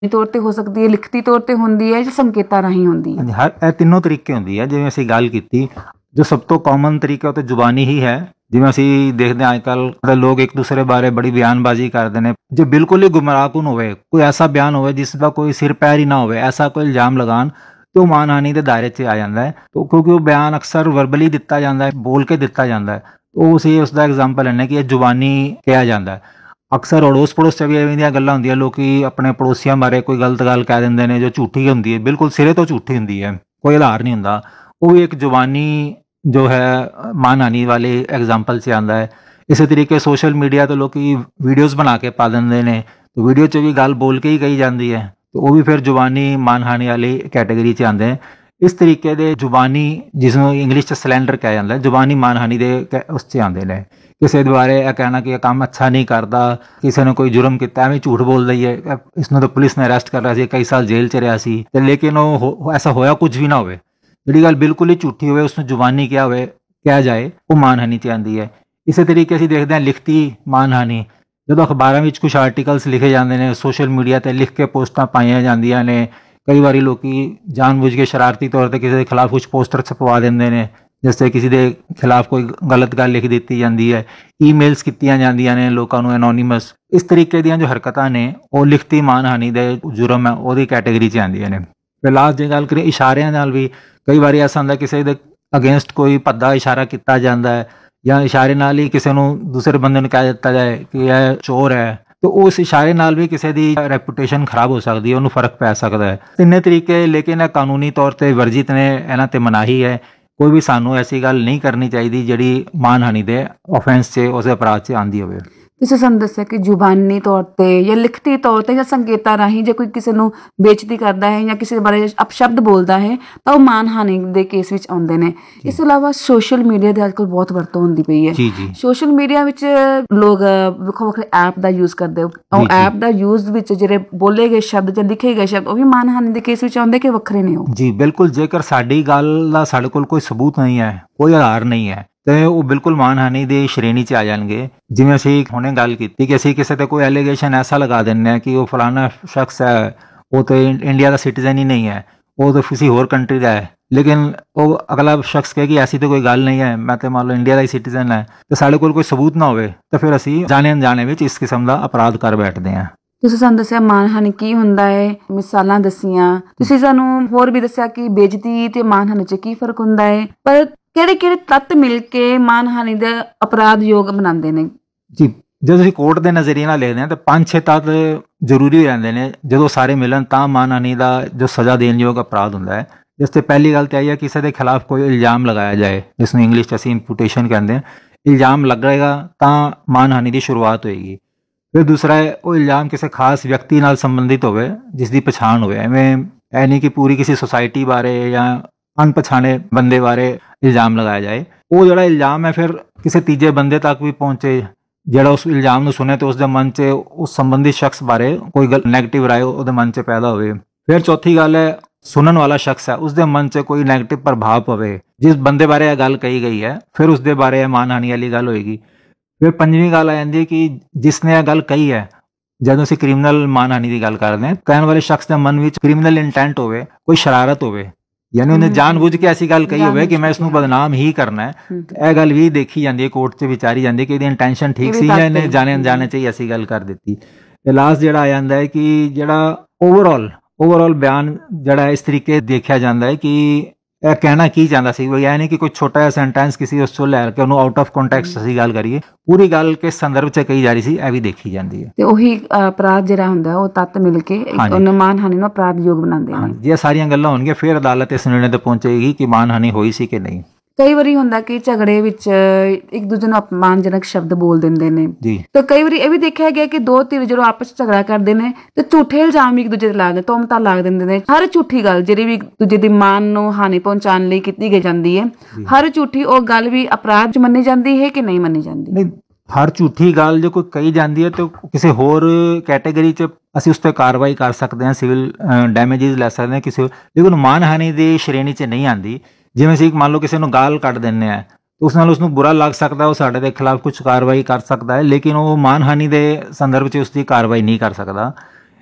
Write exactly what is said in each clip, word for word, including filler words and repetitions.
ਤੌਰ ਤੇ ਹੋ ਸਕਦੀ ਹੈ, ਲਿਖਤੀ ਤੌਰ ਤੇ ਹੁੰਦੀ ਹੈ ਜਾਂ ਸੰਕੇਤਾਂ ਰਾਹੀਂ ਹੁੰਦੀ ਹੈ? ਹਰ ਇਹ ਤਿੰਨੋਂ ਤਰੀਕੇ ਹੁੰਦੀ ਹੈ। ਜਿਵੇਂ ਅਸੀਂ ਗੱਲ ਕੀਤੀ, ਜੋ ਸਭ ਤੋਂ ਕਾਮਨ ਤਰੀਕਾ ਉਹ ਤਾਂ ਜ਼ੁਬਾਨੀ ਹੀ ਹੈ। ਜਿਵੇਂ ਅਸੀਂ ਦੇਖਦੇ ਹਾਂ ਅੱਜ ਕੱਲ੍ਹ ਲੋਕ ਇੱਕ ਦੂਸਰੇ ਬਾਰੇ ਬੜੀ ਬਿਆਨਬਾਜ਼ੀ ਕਰਦੇ ਨੇ, ਜੇ ਬਿਲਕੁਲ ਹੀ ਗੁੰਮਰਾਹਕੁਨ ਹੋਵੇ, ਕੋਈ ਐਸਾ ਬਿਆਨ ਹੋਵੇ ਜਿਸ ਦਾ ਕੋਈ ਸਿਰ ਪੈਰ ਹੀ ਨਾ ਹੋਵੇ, ਐਸਾ ਕੋਈ ਇਲਜ਼ਾਮ ਲਗਾਉਣ ਤੇ ਉਹ ਮਾਨਹਾਨੀ ਦੇ ਦਾਇਰੇ 'ਚ ਆ ਜਾਂਦਾ ਹੈ। तो क्योंकि वो बयान अक्सर वर्बली ਦਿੱਤਾ ਜਾਂਦਾ ਹੈ, ਬੋਲ ਕੇ ਦਿੱਤਾ ਜਾਂਦਾ ਹੈ। ਉਹ ਅਸੀਂ ਉਸ ਦਾ ਐਗਜ਼ਾਮਪਲ ਲੈਂਦੇ ਕਿ ਇਹ ਜ਼ੁਬਾਨੀ ਕਿਹਾ ਜਾਂਦਾ ਹੈ। ਅਕਸਰ ਅੜੋਸ ਪੜੋਸ 'ਚ ਵੀ ਐਵੇਂ ਦੀਆਂ ਗੱਲਾਂ ਹੁੰਦੀਆਂ, ਲੋਕੀ ਆਪਣੇ ਪੜੋਸੀਆਂ ਬਾਰੇ ਕੋਈ ਗਲਤ ਗੱਲ ਕਹਿ ਦਿੰਦੇ ਨੇ ਜੋ ਝੂਠੀ ਹੁੰਦੀ ਹੈ, ਬਿਲਕੁਲ ਸਿਰੇ ਤੋਂ ਝੂਠੀ ਹੁੰਦੀ ਹੈ, ਕੋਈ ਆਧਾਰ ਨਹੀਂ ਹੁੰਦਾ। ਉਹ ਵੀ ਇੱਕ ਜ਼ੁਬਾਨੀ ਜੋ ਹੈ ਮਾਨਹਾਨੀ ਵਾਲੇ ਐਗਜ਼ਾਮਪਲ 'ਚ ਆਉਂਦਾ ਹੈ। ਇਸੇ ਤਰੀਕੇ ਸੋਸ਼ਲ ਮੀਡੀਆ ਤੋਂ ਲੋਕੀ ਵੀਡੀਓਜ਼ ਬਣਾ ਕੇ ਪਾ ਦਿੰਦੇ ਨੇ, तो ਵੀਡੀਓ 'ਚ ਵੀ ਗੱਲ ਬੋਲ ਕੇ ਹੀ ਕਹੀ ਜਾਂਦੀ ਹੈ, तो ਉਹ ਵੀ ਫਿਰ ਜ਼ੁਬਾਨੀ ਮਾਨਹਾਨੀ ਵਾਲੀ ਕੈਟੇਗਰੀ 'ਚ ਆਉਂਦੇ। ਇਸ ਤਰੀਕੇ ਦੇ ਜ਼ੁਬਾਨੀ, ਜਿਸਨੂੰ ਇੰਗਲਿਸ਼ 'ਚ ਸਲੈਂਡਰ ਕਿਹਾ ਜਾਂਦਾ, ਜ਼ੁਬਾਨੀ ਮਾਨਹਾਨੀ ਦੇ ਉਸ 'ਚ ਆਉਂਦੇ ਨੇ। ਕਿਸੇ ਦੇ ਬਾਰੇ ਇਹ ਕਹਿਣਾ ਕਿ ਇਹ ਕੰਮ ਅੱਛਾ ਨਹੀਂ ਕਰਦਾ, ਕਿਸੇ ਨੇ ਕੋਈ ਜੁਰਮ ਕੀਤਾ ਐਵੇਂ ਝੂਠ ਬੋਲ ਦਈਏ, ਇਸਨੂੰ ਤਾਂ ਪੁਲਿਸ ਨੇ ਅਰੈਸਟ ਕਰ ਲਿਆ ਸੀ, ਕਈ ਸਾਲ ਜੇਲ੍ਹ 'ਚ ਰਿਹਾ ਸੀ, ਤੇ ਲੇਕਿਨ ਉਹ ਐਸਾ ਹੋਇਆ ਕੁਝ ਵੀ ਨਾ ਹੋਵੇ, ਜਿਹੜੀ ਗੱਲ ਬਿਲਕੁਲ ਹੀ ਝੂਠੀ ਹੋਵੇ ਉਸਨੂੰ ਜ਼ੁਬਾਨੀ ਕਿਹਾ ਹੋਵੇ ਕਿਹਾ ਜਾਏ, ਉਹ ਮਾਨਹਾਨੀ 'ਚ ਆਉਂਦੀ ਹੈ। ਇਸੇ ਤਰੀਕੇ ਅਸੀਂ ਦੇਖਦੇ ਹਾਂ ਲਿਖਤੀ ਮਾਨਹਾਨੀ, ਜਦੋਂ ਅਖਬਾਰਾਂ ਵਿੱਚ ਕੁਝ ਆਰਟੀਕਲਸ ਲਿਖੇ ਜਾਂਦੇ ਨੇ, ਸੋਸ਼ਲ ਮੀਡੀਆ 'ਤੇ ਲਿਖ ਕੇ ਪੋਸਟਾਂ ਪਾਈਆਂ ਜਾਂਦੀਆਂ ਨੇ। ਕਈ ਵਾਰੀ ਲੋਕੀ ਜਾਣਬੁੱਝ ਕੇ ਸ਼ਰਾਰਤੀ ਤੌਰ 'ਤੇ ਕਿਸੇ ਦੇ ਖਿਲਾਫ ਕੁਝ ਪੋਸਟਰ ਛਪਵਾ ਦਿੰਦੇ ਨੇ, ਜਿਸ 'ਤੇ ਕਿਸੇ ਦੇ ਖਿਲਾਫ ਕੋਈ ਗਲਤ ਗੱਲ ਲਿਖ ਦਿੱਤੀ ਜਾਂਦੀ ਹੈ, ਈਮੇਲਸ ਕੀਤੀਆਂ ਜਾਂਦੀਆਂ ਨੇ ਲੋਕਾਂ ਨੂੰ ਐਨੋਨੀਮਸ। ਇਸ ਤਰੀਕੇ ਦੀਆਂ ਜੋ ਹਰਕਤਾਂ ਨੇ ਉਹ ਲਿਖਤੀ ਮਾਨਹਾਨੀ ਦੇ ਜੁਰਮ ਹੈ ਉਹਦੀ ਕੈਟੇਗਰੀ 'ਚ ਆਉਂਦੀਆਂ ਨੇ। ਫਿਰ ਲਾਸਟ ਜੇ ਗੱਲ ਕਰੀਏ ਇਸ਼ਾਰਿਆਂ ਨਾਲ ਵੀ, ਕਈ ਵਾਰੀ ਐਸਾ ਹੁੰਦਾ ਕਿਸੇ ਦੇ ਅਗੇਂਸਟ ਕੋਈ ਭੱਦਾ ਇਸ਼ਾਰਾ ਕੀਤਾ ਜਾਂਦਾ ਹੈ, ਜਾਂ ਇਸ਼ਾਰੇ ਨਾਲ ਹੀ ਕਿਸੇ ਨੂੰ ਦੂਸਰੇ ਬੰਦੇ ਨੂੰ ਕਹਿ ਦਿੱਤਾ ਜਾਏ ਕਿ ਇਹ ਚੋਰ ਹੈ, तो उस इशारे नाल भी किसी की रेपूटेशन खराब हो सकती है, उन्होंने फर्क पै सकता है। तिन्ने तरीके लेकिन कानूनी तौर पर वर्जित ने, इन्हां ते मनाही है। कोई भी सानू ऐसी गल नहीं करनी चाहिए जिहड़ी मानहानि दे ऑफेंस से उस अपराध से आंदी होवे। ਤੁਸੀਂ ਸਾਨੂੰ ਦੱਸਿਆ ਕਿ ਜ਼ੁਬਾਨੀ ਤੌਰ ਤੇ ਜਾਂ ਲਿਖਤੀ ਤੌਰ ਤੇ ਜਾਂ ਸੰਕੇਤਾਂ ਰਾਹੀਂ ਜੇ ਕੋਈ ਕਿਸੇ ਨੂੰ ਬੇਇੱਜ਼ਤੀ ਕਰਦਾ ਹੈ ਜਾਂ ਕਿਸੇ ਬਾਰੇ ਅਪਸ਼ਬਦ ਬੋਲਦਾ ਹੈ ਤਾਂ ਉਹ ਮਾਨਹਾਨੀ ਦੇ ਕੇਸ ਵਿੱਚ ਆਉਂਦੇ ਨੇ। ਇਸ ਤੋਂ ਇਲਾਵਾ ਸੋਸ਼ਲ ਮੀਡੀਆ ਦੀ ਅੱਜ ਕੱਲ੍ਹ ਬਹੁਤ ਵਰਤੋਂ ਹੁੰਦੀ ਪਈ ਹੈ। ਸੋਸ਼ਲ ਮੀਡੀਆ ਵਿੱਚ ਲੋਕ ਵੱਖੋ ਵੱਖਰੇ ਐਪ ਦਾ ਯੂਜ਼ ਕਰਦੇ, ਉਹ ਐਪ ਦਾ ਯੂਜ਼ ਵਿੱਚ ਜਿਹੜੇ ਬੋਲੇ ਗਏ ਸ਼ਬਦ ਜਾਂ ਲਿਖੇ ਗਏ ਸ਼ਬਦ ਉਹ ਵੀ ਮਾਨਹਾਨੀ ਦੇ ਕੇਸ ਵਿੱਚ ਆਉਂਦੇ ਕਿ ਵੱਖਰੇ ਨੇ? ਉਹ ਜੀ ਬਿਲਕੁਲ, ਜੇਕਰ ਸਾਡੀ ਗੱਲ ਦਾ ਸਾਡੇ ਕੋਲ ਕੋਈ ਸਬੂਤ ਨਹੀਂ ਹੈ, ਕੋਈ ਆਧਾਰ ਨਹੀਂ ਹੈ, ਤੇ ਉਹ ਬਿਲਕੁਲ ਮਾਨਹਾਨੀ ਦੀ ਸ਼੍ਰੇਣੀ 'ਚ ਆ ਜਾਣਗੇ। ਜਿਵੇਂ ਅਸੀਂ ਹੁਣੇ ਗੱਲ ਕੀਤੀ ਕਿ ਅਸੀਂ ਕਿਸੇ 'ਤੇ ਕੋਈ ਐਲੀਗੇਸ਼ਨ ਐਸਾ ਲਗਾ ਦਿੰਦੇ ਹਾਂ ਕਿ ਉਹ ਫਲਾਣਾ ਸ਼ਖਸ ਹੈ, ਉਹ ਤਾਂ ਇੰਡੀਆ ਦਾ ਸਿਟੀਜ਼ਨ ਹੀ ਨਹੀਂ ਹੈ, ਉਹ ਤਾਂ ਕਿਸੇ ਹੋਰ ਕੰਟਰੀ ਦਾ ਹੈ, ਲੇਕਿਨ ਉਹ ਅਗਲਾ ਸ਼ਖਸ ਕਹੇ ਕਿ ਐਸੀ ਤਾਂ ਕੋਈ ਗੱਲ ਨਹੀਂ ਹੈ, ਮੈਂ ਤਾਂ ਮੰਨ ਲਓ ਇੰਡੀਆ ਦਾ ਹੀ ਸਿਟੀਜ਼ਨ ਹੈ, ਤੇ ਸਾਡੇ ਕੋਲ ਕੋਈ ਸਬੂਤ ਨਾ ਹੋਵੇ ਤਾਂ ਫਿਰ ਅਸੀਂ ਜਾਣੇ ਅਣਜਾਣੇ ਵਿੱਚ ਇਸ ਕਿਸਮ ਦਾ ਅਪਰਾਧ ਕਰ ਬੈਠਦੇ ਹਾਂ। ਤੁਸੀਂ ਸਾਨੂੰ ਦੱਸਿਆ ਮਾਨਹਾਨੀ ਕੀ ਹੁੰਦਾ ਹੈ, ਮਿਸਾਲਾਂ ਦੱਸੀਆਂ, ਤੁਸੀਂ ਸਾਨੂੰ ਹੋਰ ਵੀ ਦੱਸਿਆ ਕਿ ਬੇਇੱਜ਼ਤੀ ਤੇ ਮਾਨਹਾਨੀ 'ਚ ਕੀ ਫਰਕ ਹੁੰਦਾ ਹੈ, ਪਰ ਕਿਹੜੇ ਕਿਹੜੇ ਤੱਤ ਮਿਲ ਕੇ ਮਾਨਹਾਨੀ ਦਾ ਅਪਰਾਧ ਯੋਗ ਬਣਾਉਂਦੇ ਨੇ? ਜੀ ਜਦੋਂ ਅਸੀਂ ਕੋਰਟ ਦੇ ਨਜ਼ਰੀਏ ਨਾਲ ਦੇਖਦੇ ਹਾਂ ਤਾਂ ਪੰਜ ਛੇ ਤੱਤ ਜ਼ਰੂਰੀ ਹੋ ਜਾਂਦੇ ਨੇ, ਜਦੋਂ ਸਾਰੇ ਮਿਲਣ ਤਾਂ ਮਾਨਹਾਨੀ ਦਾ ਜੋ ਸਜ਼ਾ ਦੇਣ ਯੋਗ ਅਪਰਾਧ ਹੁੰਦਾ ਹੈ। ਜਿਸ ਤੇ ਪਹਿਲੀ ਗੱਲ ਤਾਂ ਇਹ ਹੈ ਕਿਸੇ ਦੇ ਖਿਲਾਫ ਕੋਈ ਇਲਜ਼ਾਮ ਲਗਾਇਆ ਜਾਏ, ਜਿਸ ਨੂੰ ਇੰਗਲਿਸ਼ 'ਚ ਅਸੀਂ ਇੰਪੂਟੇਸ਼ਨ ਕਹਿੰਦੇ ਹਾਂ। ਇਲਜ਼ਾਮ ਲੱਗੇਗਾ ਤਾਂ ਮਾਨਹਾਨੀ ਦੀ ਸ਼ੁਰੂਆਤ ਹੋਏਗੀ। ਫਿਰ ਦੂਸਰਾ ਹੈ ਉਹ ਇਲਜ਼ਾਮ ਕਿਸੇ ਖਾਸ ਵਿਅਕਤੀ ਨਾਲ ਸੰਬੰਧਿਤ ਹੋਵੇ, ਜਿਸ ਦੀ ਪਛਾਣ ਹੋਵੇ। ਐਵੇਂ ਇਹ ਨਹੀਂ ਕਿ ਪੂਰੀ ਕਿਸੇ ਸੁਸਾਇਟੀ ਬਾਰੇ ਜਾਂ ਅਣਪਛਾਣੇ ਬੰਦੇ ਬਾਰੇ ਇਲਜ਼ਾਮ ਲਗਾਇਆ ਜਾਏ। ਉਹ ਜਿਹੜਾ ਇਲਜ਼ਾਮ ਹੈ ਫਿਰ ਕਿਸੇ ਤੀਜੇ ਬੰਦੇ ਤੱਕ ਵੀ ਪਹੁੰਚੇ, ਜਿਹੜਾ ਉਸ ਇਲਜ਼ਾਮ ਨੂੰ ਸੁਣੇ ਤੇ ਉਸ ਦੇ ਮਨ 'ਚ ਉਸ ਸੰਬੰਧਿਤ ਸ਼ਖਸ ਬਾਰੇ ਕੋਈ ਗੱਲ ਨੈਗੇਟਿਵ ਰਾਏ ਉਹਦੇ ਮਨ 'ਚ ਪੈਦਾ ਹੋਵੇ। ਫਿਰ ਚੌਥੀ ਗੱਲ ਹੈ ਸੁਣਨ ਵਾਲਾ ਸ਼ਖਸ ਹੈ ਉਸ ਦੇ ਮਨ 'ਚ ਕੋਈ ਨੈਗੇਟਿਵ ਪ੍ਰਭਾਵ ਪਵੇ, ਜਿਸ ਬੰਦੇ ਬਾਰੇ ਇਹ ਗੱਲ ਕਹੀ ਗਈ ਹੈ ਫਿਰ ਉਸ ਦੇ ਬਾਰੇ ਮਾਨਹਾਨੀ ਵਾਲੀ ਗੱਲ ਹੋਏਗੀ। ਫਿਰ ਪੰਜਵੀਂ ਗੱਲ ਆ ਜਾਂਦੀ ਹੈ ਕਿ ਜਿਸ ਨੇ ਇਹ ਗੱਲ ਕਹੀ ਹੈ, ਜਦੋਂ ਅਸੀਂ ਕ੍ਰਿਮੀਨਲ ਮਾਨਹਾਨੀ ਦੀ ਗੱਲ ਕਰਦੇ ਹਾਂ, ਕਹਿਣ ਵਾਲੇ ਸ਼ਖਸ ਦੇ ਮਨ ਵਿੱਚ ਕ੍ਰਿਮੀਨਲ ਇੰਟੈਂਟ ਹੋਵੇ, ਕੋਈ ਸ਼ਰਾਰਤ ਹੋਵੇ, ਯਾਨੀ ਉਹਨੇ ਜਾਣਬੁੱਝ ਕੇ ਐਸੀ ਗੱਲ ਕਹੀ ਹੋਵੇ ਕਿ ਮੈਂ ਇਸਨੂੰ ਬਦਨਾਮ ਹੀ ਕਰਨਾ ਹੈ। ਇਹ ਗੱਲ ਵੀ ਦੇਖੀ ਜਾਂਦੀ ਹੈ, ਕੋਰਟ 'ਚ ਵਿਚਾਰੀ ਜਾਂਦੀ ਹੈ ਕਿ ਇਹਦੀ ਇੰਟੈਂਸ਼ਨ ਠੀਕ ਸੀ ਜਾਂ ਇਹਨੇ ਜਾਣੇ ਅਣਜਾਣੇ 'ਚ ਹੀ ਐਸੀ ਗੱਲ ਕਰ ਦਿੱਤੀ। ਤੇ ਲਾਸਟ ਜਿਹੜਾ ਆ ਜਾਂਦਾ ਹੈ ਕਿ ਜਿਹੜਾ ਓਵਰਆਲ ਓਵਰਆਲ ਬਿਆਨ ਜਿਹੜਾ ਇਸ ਤਰੀਕੇ ਦੇਖਿਆ ਜਾਂਦਾ ਹੈ ਕਿ ਇਹ ਕਹਿਣਾ ਕੀ ਚਾਹੁੰਦਾ ਸੀ। ਇਹ ਨਹੀਂ ਕਿ ਕੋਈ ਛੋਟਾ ਜਿਹਾ ਸੈਂਟੈਂਸ ਕਿਸੇ ਉਸ ਤੋਂ ਲੈ ਕੇ ਉਹਨੂੰ ਆਊਟ ਆਫ ਕੰਟੈਕਸਟ ਅਸੀਂ ਗੱਲ ਕਰੀਏ, ਪੂਰੀ ਗੱਲ ਕਿਸ ਸੰਦਰਭ 'ਚ ਕਹੀ ਜਾ ਰਹੀ ਸੀ ਇਹ ਵੀ ਦੇਖੀ ਜਾਂਦੀ ਹੈ। ਤੇ ਉਹੀ ਅਪਰਾਧ ਜਿਹੜਾ ਹੁੰਦਾ ਉਹ ਤੱਤ ਮਿਲ ਕੇ ਉਹਨੂੰ ਮਾਨਹਾਨੀ ਨੂੰ ਅਪਰਾਧ ਯੋਗ ਬਣਾਉਂਦੇ ਨੇ। ਜੇ ਸਾਰੀਆਂ ਗੱਲਾਂ ਹੋਣਗੀਆਂ ਫਿਰ ਅਦਾਲਤ ਇਸ ਨਿਰਣੇ ਤੇ ਪਹੁੰਚੇਗੀ ਕਿ ਮਾਨਹਾਨੀ ਹੋਈ ਸੀ ਕਿ ਨਹੀਂ। ਕਈ ਵਾਰੀ ਹੁੰਦਾ ਕਿ ਝਗੜੇ ਵਿੱਚ ਇੱਕ ਦੂਜੇ ਨੂੰ ਅਪਮਾਨਜਨਕ ਸ਼ਬਦ ਬੋਲ ਦਿੰਦੇ ਨੇ, ਤੇ ਕਈ ਵਾਰੀ ਇਹ ਵੀ ਦੇਖਿਆ ਗਿਆ ਕਿ ਦੋ ਧਿਰ ਜਦੋਂ ਆਪਸ 'ਚ ਝਗੜਾ ਕਰਦੇ ਨੇ ਤੇ ਝੂਠੇ ਇਲਜ਼ਾਮ ਇੱਕ ਦੂਜੇ ਤੇ ਲਾ ਦਿੰਦੇ, ਤੋਹਮਤਾਂ ਲਾ ਦਿੰਦੇ ਨੇ। ਹਰ ਝੂਠੀ ਗੱਲ ਜਿਹੜੀ ਵੀ ਇੱਕ ਦੂਜੇ ਦੀ ਮਾਨ ਨੂੰ ਹਾਨੀ ਪਹੁੰਚਾਉਣ ਲਈ ਕੀਤੀ ਗਈ ਜਾਂਦੀ ਹੈ, ਹਰ ਝੂਠੀ ਉਹ ਗੱਲ ਵੀ ਅਪਰਾਧ 'ਚ ਮੰਨੀ ਜਾਂਦੀ ਹੈ ਕਿ ਨਹੀਂ ਮੰਨੀ ਜਾਂਦੀ? ਨਹੀਂ, ਹਰ ਝੂਠੀ ਗੱਲ ਜੇ ਕੋਈ ਕਹੀ ਜਾਂਦੀ ਹੈ ਤਾਂ ਕਿਸੇ ਹੋਰ ਕੈਟੇਗਰੀ 'ਚ ਅਸੀਂ ਉਸ 'ਤੇ ਕਾਰਵਾਈ ਕਰ ਸਕਦੇ ਹਾਂ, ਸਿਵਲ ਡੈਮੇਜਿਸ ਲੈ ਸਕਦੇ ਹਾਂ ਕਿਸੇ, ਲੇਕਿਨ ਮਾਨਹਾਨੀ ਦੀ ਸ਼੍ਰੇਣੀ 'ਚ ਨਹੀਂ ਆਉਂਦੀ। ਜਿਵੇਂ ਅਸੀਂ ਮੰਨ ਲਓ ਕਿਸੇ ਨੂੰ ਗਾਲ ਕੱਢ ਦਿੰਦੇ ਹਾਂ, ਉਸ ਨਾਲ ਉਸਨੂੰ ਬੁਰਾ ਲੱਗ ਸਕਦਾ, ਉਹ ਸਾਡੇ ਦੇ ਖਿਲਾਫ ਕੁਝ ਕਾਰਵਾਈ ਕਰ ਸਕਦਾ ਹੈ, ਲੇਕਿਨ ਉਹ ਮਾਨਹਾਨੀ ਦੇ ਸੰਦਰਭ 'ਚ ਉਸਦੀ ਕਾਰਵਾਈ ਨਹੀਂ ਕਰ ਸਕਦਾ।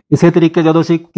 ਇਸੇ ਤਰੀਕੇ ਜਦੋਂ ਅਸੀਂ